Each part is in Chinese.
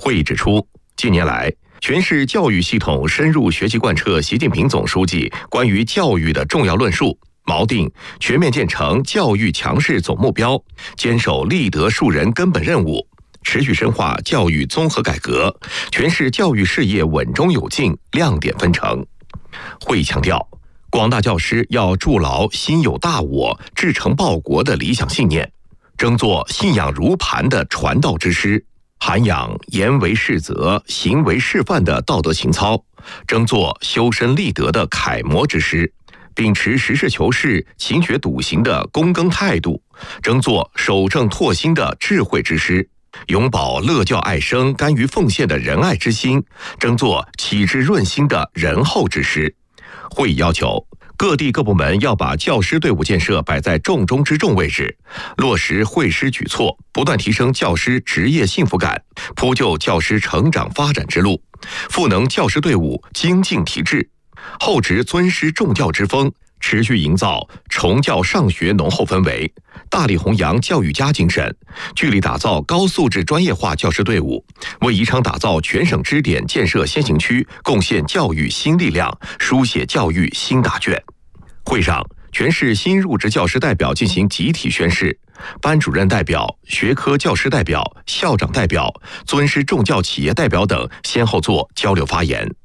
会议指出，近年来，全市教育系统深入学习贯彻习近平总书记关于教育的重要论述，锚定全面建成教育强势总目标，坚守立德树人根本任务，持续深化教育综合改革，全市教育事业稳中有进，亮点纷呈。会议强调，广大教师要筑牢心有大我、志成报国的理想信念，争做信仰如磐的传道之师，涵养言为是则、行为示范的道德情操，争做修身立德的楷模之师，秉持实事求是、勤学笃行的躬耕态度，争做守正拓新的智慧之师，永葆乐教爱生、甘于奉献的仁爱之心，争做启智润心的仁厚之师。会议要求，各地各部门要把教师队伍建设摆在重中之重位置，落实惠师举措，不断提升教师职业幸福感，铺就教师成长发展之路，赋能教师队伍精进提质，厚植尊师重教之风，持续营造崇教上学浓厚氛围，大力弘扬教育家精神，聚力打造高素质专业化教师队伍，为宜昌打造全省支点建设先行区贡献教育新力量，书写教育新答卷。会上，全市新入职教师代表进行集体宣誓，班主任代表、学科教师代表、校长代表、尊师重教企业代表等先后做交流发言。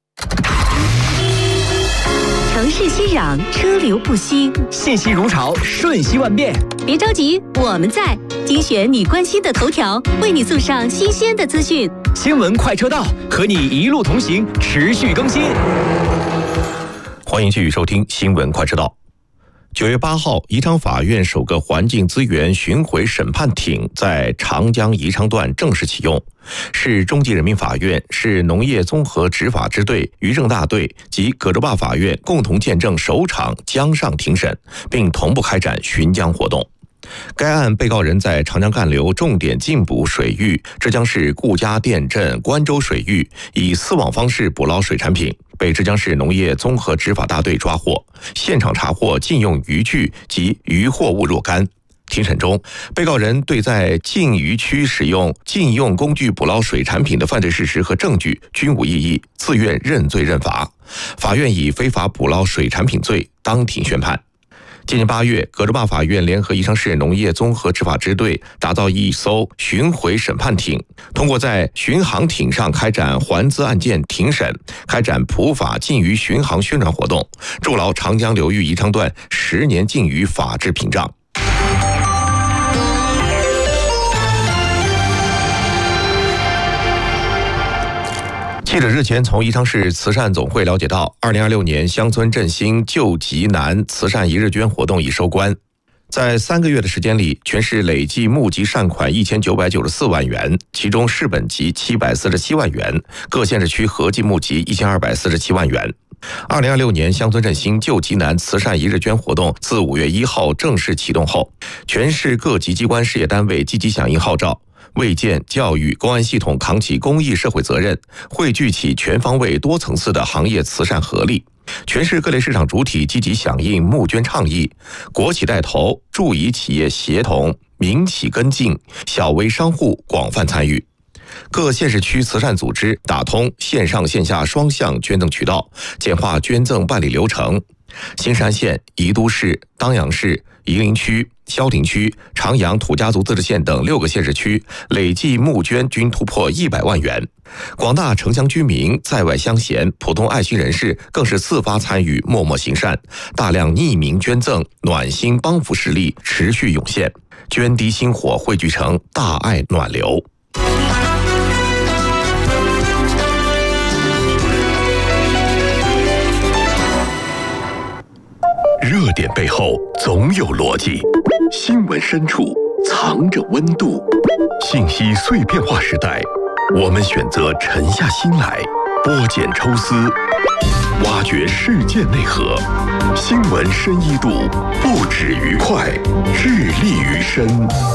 城市熙攘，车流不息， 信息如潮，瞬息万变。 别着急，我们在精选你关心的头条，为你送上新鲜的资讯。 新闻快车道，和你一路同行，持续更新。 欢迎继续收听新闻快车道。9月8号，宜昌法院首个环境资源巡回审判庭在长江宜昌段正式启用，市中级人民法院、市农业综合执法支队、渔政大队及葛洲坝法院共同见证首场江上庭审，并同步开展巡江活动。该案被告人在长江干流重点禁捕水域浙江市顾家店镇关州水域，以丝网方式捕捞水产品，被浙江市农业综合执法大队抓获，现场查获禁用渔具及渔货物若干。庭审中，被告人对在禁渔区使用禁用工具捕捞水产品的犯罪事实和证据均无异议，自愿认罪认罚。法院以非法捕捞水产品罪当庭宣判。今年8月，葛洲坝法院联合宜昌市农业综合执法支队打造一艘巡回审判艇，通过在巡航艇上开展环资案件庭审，开展普法禁渔巡航宣传活动，筑牢长江流域宜昌段10年禁渔法治屏障。记者日前从宜昌市慈善总会了解到，2026年乡村振兴救急难慈善一日捐活动已收官。在3个月的时间里，全市累计募集善款1994万元，其中市本集747万元，各县市区合计募集1247万元。2026年乡村振兴救急难慈善一日捐活动自5月1号正式启动后，全市各级机关事业单位积极响应号召，卫健、教育、公安系统扛起公益社会责任，汇聚起全方位多层次的行业慈善合力。全市各类市场主体积极响应募捐倡议，国企带头，助移企业协同，民企跟进，小微商户广泛参与。各县市区慈善组织打通线上线下双向捐赠渠道，简化捐赠办理流程。新山县、宜都市、当阳市、夷陵区、萧亭区、长阳土家族自治县等6个县市区累计募捐均突破100万元。广大城乡居民、在外乡贤、普通爱心人士更是自发参与，默默行善，大量匿名捐赠，暖心帮扶事例持续涌现，捐滴星火汇聚成大爱暖流。热点背后总有逻辑，新闻深处藏着温度。信息碎片化时代，我们选择沉下心来，剥茧抽丝，挖掘事件内核。新闻深一度，不止于快，致力于深。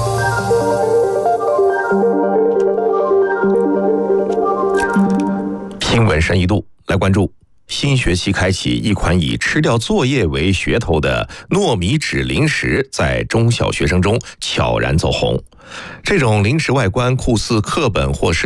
新闻深一度，来关注。新学期开启，一款以吃掉作业为噱头的糯米纸零食在中小学生中悄然走红。这种零食外观酷似课本或是